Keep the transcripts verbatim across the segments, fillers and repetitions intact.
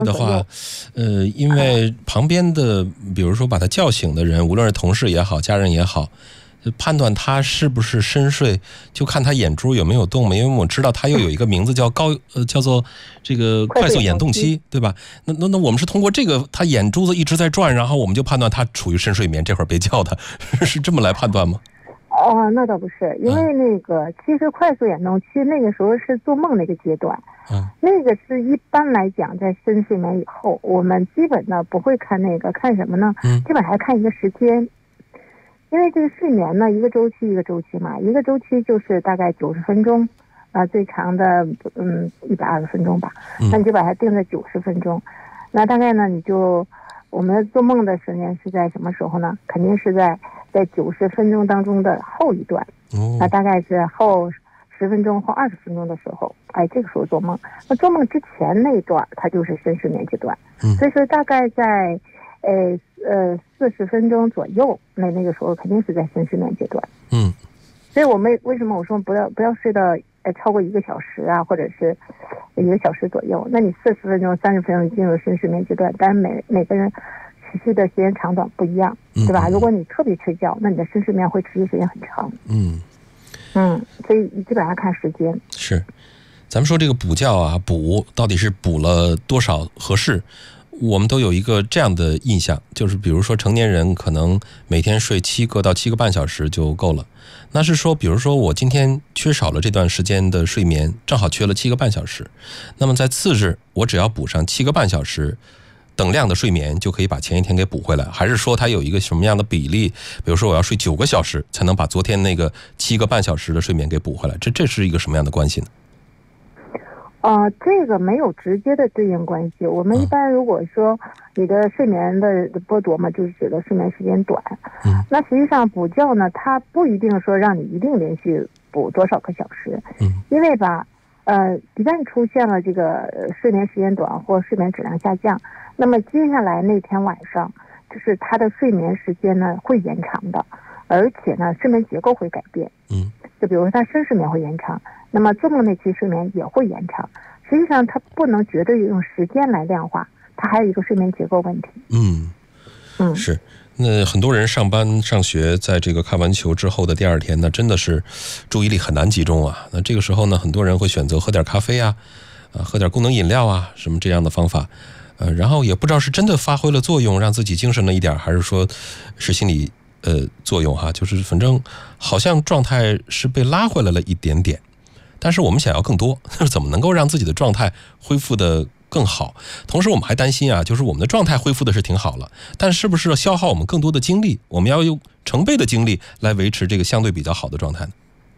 的话，呃，因为旁边的，比如说把他叫醒的人，无论是同事也好，家人也好，判断他是不是深睡，就看他眼珠有没有动嘛。因为我知道他又有一个名字叫高，呃，叫做这个快速眼动期，对吧？那那那我们是通过这个，他眼珠子一直在转，然后我们就判断他处于深睡眠，这会儿别叫他，是这么来判断吗？ 哦，那倒不是，因为那个、嗯、其实快速眼动期那个时候是做梦那个阶段，嗯，那个是一般来讲在深睡眠以后，我们基本呢不会看那个，看什么呢？嗯，基本还看一个时间，因为这个睡眠呢一个周期一个周期嘛，一个周期就是大概九十分钟，啊、呃，最长的嗯一百二十分钟吧，那你就把它定在九十分钟，那大概呢你就我们做梦的时间是在什么时候呢？肯定是在。在九十分钟当中的后一段，那大概是后十分钟或二十分钟的时候，哎，这个时候做梦。那做梦之前那一段，它就是深睡眠阶段。嗯，所以说大概在，呃呃四十分钟左右，那那个时候肯定是在深睡眠阶段。 嗯， 所以我们为什么我说不要不要睡到呃超过一个小时啊，或者是一个小时左右？那你四十分钟、三十分钟进入深睡眠阶段，但是每每个人持续的时间长短不一样，对吧？如果你特别睡觉，那你的深睡眠会持续时间很长。嗯嗯，所以基本上看时间。 是，咱们说这个补觉啊，补到底是补了多少合适？我们都有一个这样的印象，就是比如说成年人可能每天睡七个到七个半小时就够了。那是说，比如说我今天缺少了这段时间的睡眠，正好缺了七个半小时，那么在次日我只要补上七个半小时。等量的睡眠就可以把前一天给补回来，还是说它有一个什么样的比例？比如说我要睡九个小时才能把昨天那个七个半小时的睡眠给补回来，这这是一个什么样的关系呢？ 呃，这个没有直接的对应关系。我们一般如果说你的睡眠的剥夺嘛，就是指的睡眠时间短。嗯，那实际上补觉呢，它不一定说让你一定连续补多少个小时。嗯，因为吧，呃，一旦出现了这个睡眠时间短或睡眠质量下降。那么接下来那天晚上，就是他的睡眠时间呢会延长的，而且呢睡眠结构会改变。嗯，就比如说他深睡眠会延长，那么做梦那期睡眠也会延长。实际上它不能绝对用时间来量化，它还有一个睡眠结构问题。 嗯嗯，是。那很多人上班上学，在这个看完球之后的第二天呢，真的是注意力很难集中啊。那这个时候呢，很多人会选择喝点咖啡啊，啊，喝点功能饮料啊，什么这样的方法。呃，然后也不知道是真的发挥了作用，让自己精神了一点，还是说是心理呃作用哈，就是反正好像状态是被拉回来了一点点，但是我们想要更多，怎么能够让自己的状态恢复的更好？同时我们还担心啊，就是我们的状态恢复的是挺好了，但是不是消耗我们更多的精力？我们要用成倍的精力来维持这个相对比较好的状态呢？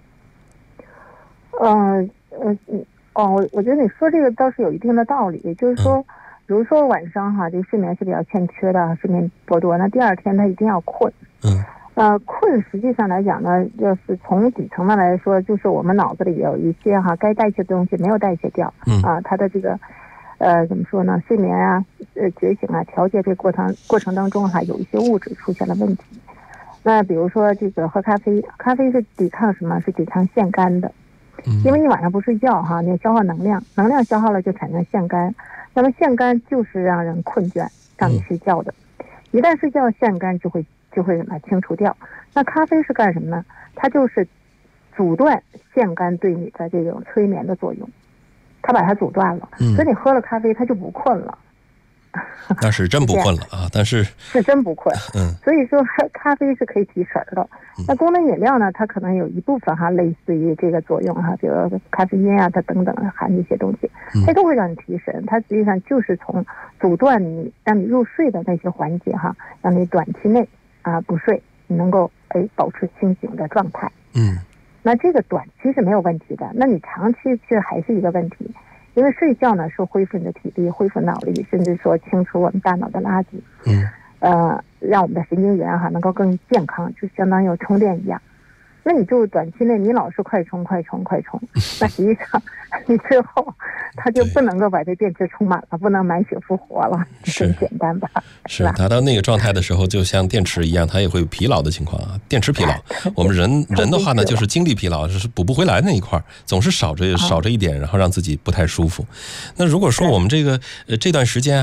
嗯呃哦，我我觉得你说这个倒是有一定的道理，就是说。嗯，比如说晚上哈，这个睡眠是比较欠缺的，睡眠剥夺，那第二天他一定要困。嗯，呃，困实际上来讲呢，就是从底层的来说，就是我们脑子里有一些哈该代谢的东西没有代谢掉。嗯，啊，它的这个呃怎么说呢？睡眠啊，呃觉醒啊，调节这个过程过程当中哈，有一些物质出现了问题。那比如说这个喝咖啡，咖啡是抵抗什么？是抵抗腺苷的。因为你晚上不睡觉哈，你消耗能量，能量消耗了就产生腺苷。那么腺苷就是让人困倦，让你睡觉的。一旦睡觉，腺苷就会就会什么清除掉。那咖啡是干什么呢？它就是阻断腺苷对你的这种催眠的作用，它把它阻断了，嗯、所以你喝了咖啡，它就不困了。 那是真不困了啊！但是是真不困，嗯，所以说咖啡是可以提神的。那功能饮料呢，它可能有一部分哈，类似于这个作用哈，比如咖啡因啊，它等等含一些东西，它都会让你提神。它实际上就是从阻断你让你入睡的那些环节哈，让你短期内啊不睡，你能够哎保持清醒的状态。嗯，那这个短期是没有问题的，那你长期其实还是一个问题。因为睡觉呢是恢复你的体力，恢复脑力，甚至说清除我们大脑的垃圾，嗯，呃，让我们的神经元哈能够更健康，就相当于有充电一样。 那你就短期内你老是快充快充快充，那实际上你最后它就不能够把这电池充满了，不能满血复活了， 是很简单吧？ 是达到那个状态的时候，就像电池一样，它也会有疲劳的情况啊。电池疲劳，我们人人的话呢，就是精力疲劳，就是补不回来那一块，总是少着少着一点，然后让自己不太舒服。那如果说我们这个呃这段时间